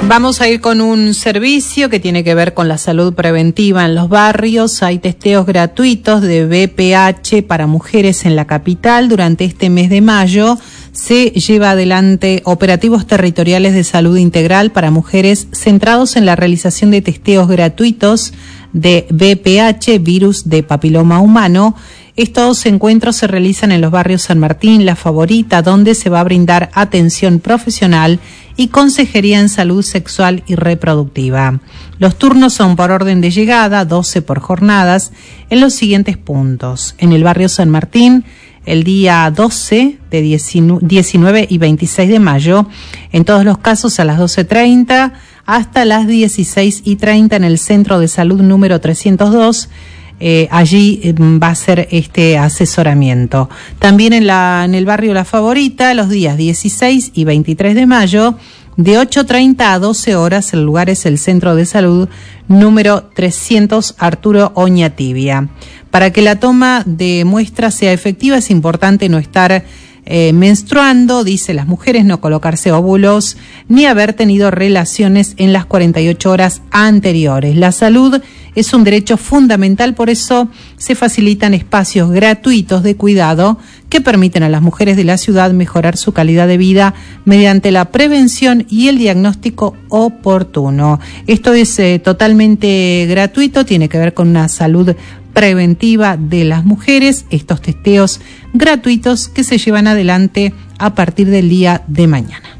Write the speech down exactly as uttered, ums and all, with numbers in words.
Vamos a ir con un servicio que tiene que ver con la salud preventiva en los barrios. Hay testeos gratuitos de V P H para mujeres en la capital. Durante este mes de mayo se lleva adelante operativos territoriales de salud integral para mujeres centrados en la realización de testeos gratuitos de V P H, virus de papiloma humano. Estos encuentros se realizan en los barrios San Martín, La Favorita, donde se va a brindar atención profesional y consejería en salud sexual y reproductiva. Los turnos son por orden de llegada, doce por jornadas, en los siguientes puntos. En el barrio San Martín, el día doce, de diecinueve y veintiséis de mayo, en todos los casos a las doce treinta hasta las dieciséis y treinta en el Centro de Salud número trescientos dos. Eh, allí eh, va a ser este asesoramiento. También en la en el barrio La Favorita, los días dieciséis y veintitrés de mayo, de ocho treinta a doce horas, el lugar es el Centro de Salud número trescientos Arturo Oñatibia. Para que la toma de muestras sea efectiva es importante no estar Eh, menstruando, dice las mujeres, no colocarse óvulos ni haber tenido relaciones en las cuarenta y ocho horas anteriores. La salud es un derecho fundamental, por eso se facilitan espacios gratuitos de cuidado que permiten a las mujeres de la ciudad mejorar su calidad de vida mediante la prevención y el diagnóstico oportuno. Esto es eh, totalmente gratuito, tiene que ver con una salud preventiva de las mujeres, estos testeos gratuitos que se llevan adelante a partir del día de mañana.